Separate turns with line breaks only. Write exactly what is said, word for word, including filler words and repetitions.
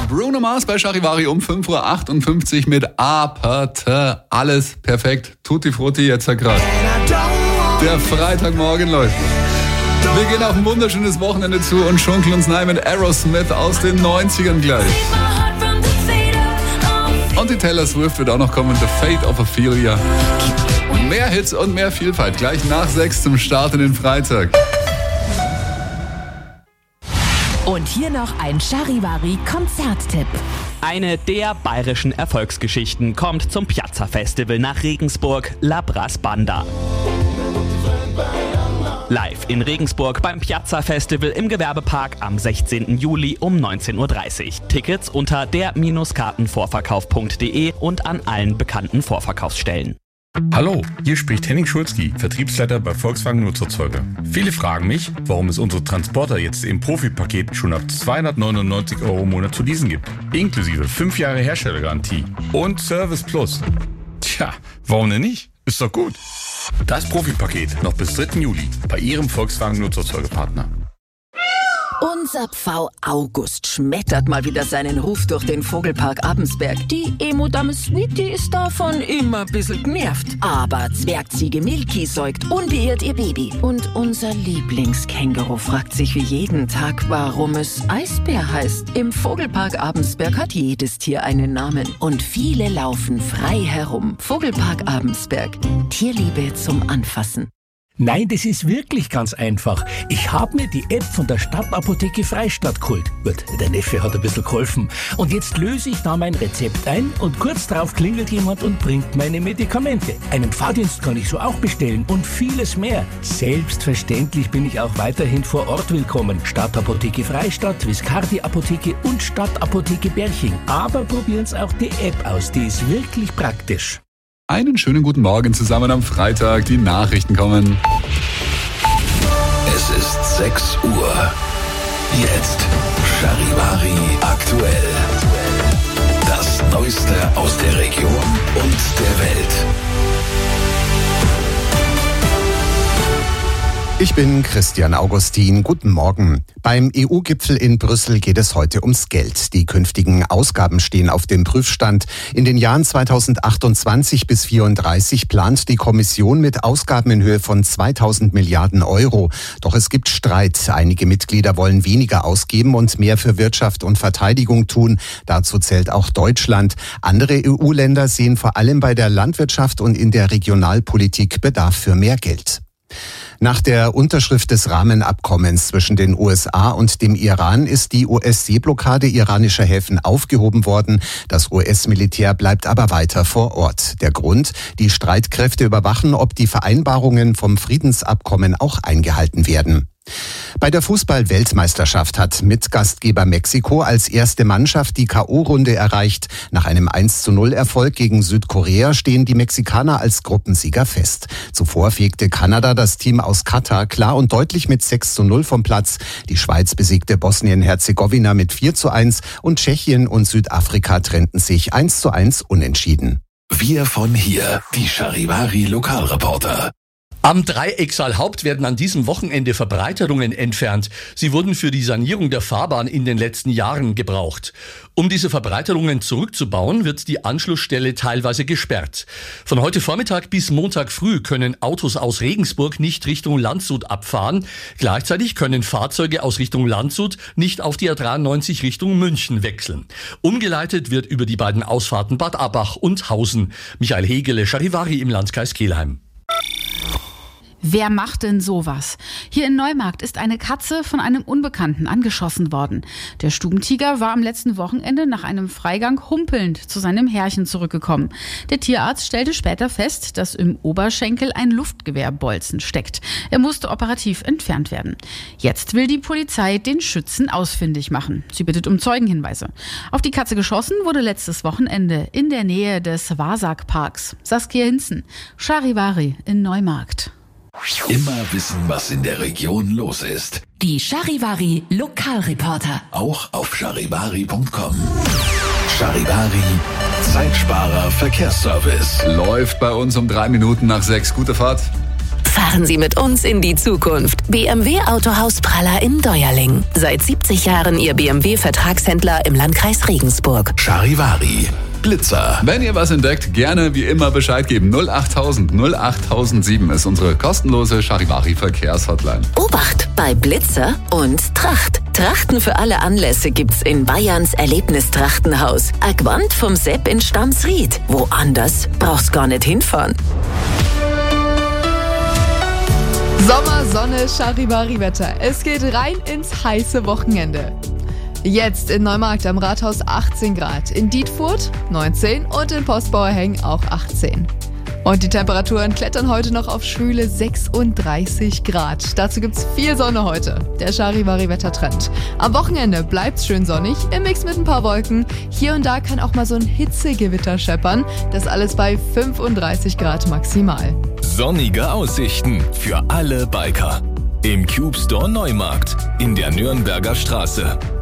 Bruno Mars bei Charivari um fünf Uhr achtundfünfzig mit Aperte. Alles perfekt. Tutti frutti jetzt gerade. Der Freitagmorgen läuft. Wir gehen auf ein wunderschönes Wochenende zu und schunkeln uns rein mit Aerosmith aus den neunzigern gleich. Und die Taylor Swift wird auch noch kommen, The Fate of Ophelia. Mehr Hits und mehr Vielfalt gleich nach sechs zum Start in den Freitag.
Und hier noch ein Charivari-Konzerttipp.
Eine der bayerischen Erfolgsgeschichten kommt zum Piazza-Festival nach Regensburg, La Brass Banda. Live in Regensburg beim Piazza-Festival im Gewerbepark am sechzehnten Juli um neunzehn Uhr dreißig. Tickets unter der Kartenvorverkauf punkt de und an allen bekannten Vorverkaufsstellen.
Hallo, hier spricht Henning Schulzki, Vertriebsleiter bei Volkswagen Nutzerzeuger. Viele fragen mich, warum es unsere Transporter jetzt im Profi-Paket schon ab zweihundertneunundneunzig Euro im Monat zu leasen gibt. Inklusive fünf Jahre Herstellergarantie und Service Plus. Tja, warum denn nicht? Ist doch gut. Das Profi-Paket noch bis dritten Juli bei Ihrem Volkswagen Nutzerzeugerpartner.
Unser Pfau August schmettert mal wieder seinen Ruf durch den Vogelpark Abensberg. Die Emo-Dame Sweetie ist davon immer ein bisschen genervt. Aber Zwergziege Milky säugt unbeirrt ihr Baby. Und unser Lieblingskänguru fragt sich wie jeden Tag, warum es Eisbär heißt. Im Vogelpark Abensberg hat jedes Tier einen Namen. Und viele laufen frei herum. Vogelpark Abensberg. Tierliebe zum Anfassen.
Nein, das ist wirklich ganz einfach. Ich habe mir die App von der Stadtapotheke Freistadt geholt. Gut, der Neffe hat ein bisschen geholfen. Und jetzt löse ich da mein Rezept ein und kurz darauf klingelt jemand und bringt meine Medikamente. Einen Fahrdienst kann ich so auch bestellen und vieles mehr. Selbstverständlich bin ich auch weiterhin vor Ort willkommen. Stadtapotheke Freistadt, Viscardi Apotheke und Stadtapotheke Berching. Aber probieren's auch die App aus, die ist wirklich praktisch.
Einen schönen guten Morgen zusammen am Freitag. Die Nachrichten kommen.
Es ist sechs Uhr. Jetzt Charivari aktuell. Das Neueste aus der Region und der Welt.
Ich bin Christian Augustin. Guten Morgen. Beim E U-Gipfel in Brüssel geht es heute ums Geld. Die künftigen Ausgaben stehen auf dem Prüfstand. In den Jahren zweitausendachtundzwanzig bis vierunddreißig plant die Kommission mit Ausgaben in Höhe von zweitausend Milliarden Euro. Doch es gibt Streit. Einige Mitglieder wollen weniger ausgeben und mehr für Wirtschaft und Verteidigung tun. Dazu zählt auch Deutschland. Andere E U-Länder sehen vor allem bei der Landwirtschaft und in der Regionalpolitik Bedarf für mehr Geld. Nach der Unterschrift des Rahmenabkommens zwischen den U S A und dem Iran ist die U S-Seeblockade iranischer Häfen aufgehoben worden. Das U S-Militär bleibt aber weiter vor Ort. Der Grund: die Streitkräfte überwachen, ob die Vereinbarungen vom Friedensabkommen auch eingehalten werden. Bei der Fußball-Weltmeisterschaft hat Mitgastgeber Mexiko als erste Mannschaft die K O-Runde erreicht. Nach einem eins zu null Erfolg gegen Südkorea stehen die Mexikaner als Gruppensieger fest. Zuvor fegte Kanada das Team aus Katar klar und deutlich mit sechs zu null vom Platz. Die Schweiz besiegte Bosnien-Herzegowina mit vier zu eins und Tschechien und Südafrika trennten sich eins zu eins unentschieden.
Wir von hier, die Charivari Lokalreporter.
Am Dreiecksal-Haupt werden an diesem Wochenende Verbreiterungen entfernt. Sie wurden für die Sanierung der Fahrbahn in den letzten Jahren gebraucht. Um diese Verbreiterungen zurückzubauen, wird die Anschlussstelle teilweise gesperrt. Von heute Vormittag bis Montag früh können Autos aus Regensburg nicht Richtung Landshut abfahren. Gleichzeitig können Fahrzeuge aus Richtung Landshut nicht auf die A dreiundneunzig Richtung München wechseln. Umgeleitet wird über die beiden Ausfahrten Bad Abbach und Hausen. Michael Hegele, Charivari im Landkreis Kelheim.
Wer macht denn sowas? Hier in Neumarkt ist eine Katze von einem Unbekannten angeschossen worden. Der Stubentiger war am letzten Wochenende nach einem Freigang humpelnd zu seinem Herrchen zurückgekommen. Der Tierarzt stellte später fest, dass im Oberschenkel ein Luftgewehrbolzen steckt. Er musste operativ entfernt werden. Jetzt will die Polizei den Schützen ausfindig machen. Sie bittet um Zeugenhinweise. Auf die Katze geschossen wurde letztes Wochenende in der Nähe des Wasak-Parks. Saskia Hinzen, Charivari in Neumarkt.
Immer wissen, was in der Region los ist.
Die Charivari Lokalreporter.
Auch auf charivari punkt com. Charivari, Zeitsparer Verkehrsservice.
Läuft bei uns um drei Minuten nach sechs. Gute Fahrt.
Fahren Sie mit uns in die Zukunft. B M W Autohaus Praller in Deuerling. Seit siebzig Jahren Ihr B M W-Vertragshändler im Landkreis Regensburg.
Charivari. Blitzer.
Wenn ihr was entdeckt, gerne wie immer Bescheid geben. null achttausend null achttausendsieben ist unsere kostenlose Charivari-Verkehrshotline.
Obacht bei Blitzer und Tracht. Trachten für alle Anlässe gibt's in Bayerns Erlebnistrachtenhaus. A Gewand vom Sepp in Stamsried. Woanders brauchst gar nicht hinfahren.
Sommer, Sonne, Charivari-Wetter. Es geht rein ins heiße Wochenende. Jetzt in Neumarkt am Rathaus achtzehn Grad, in Dietfurt neunzehn und in Postbauerhängen auch achtzehn. Und die Temperaturen klettern heute noch auf schwüle sechsunddreißig Grad. Dazu gibt's viel Sonne heute, der Charivari-Wettertrend. Am Wochenende bleibt's schön sonnig, im Mix mit ein paar Wolken. Hier und da kann auch mal so ein Hitzegewitter scheppern. Das alles bei fünfunddreißig Grad maximal.
Sonnige Aussichten für alle Biker. Im Cube Store Neumarkt in der Nürnberger Straße.